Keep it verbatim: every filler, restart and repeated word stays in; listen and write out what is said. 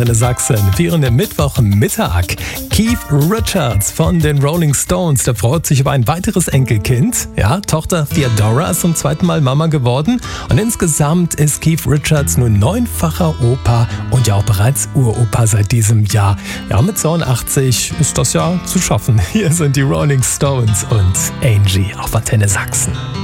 Antenne Sachsen. Vieren im Mittwochmittag. Keith Richards von den Rolling Stones, der freut sich über ein weiteres Enkelkind. Ja, Tochter Theodora ist zum zweiten Mal Mama geworden. Und insgesamt ist Keith Richards nun neunfacher Opa und ja auch bereits Uropa seit diesem Jahr. Ja, mit zweiundachtzig ist das ja zu schaffen. Hier sind die Rolling Stones und Angie auf Antenne Sachsen.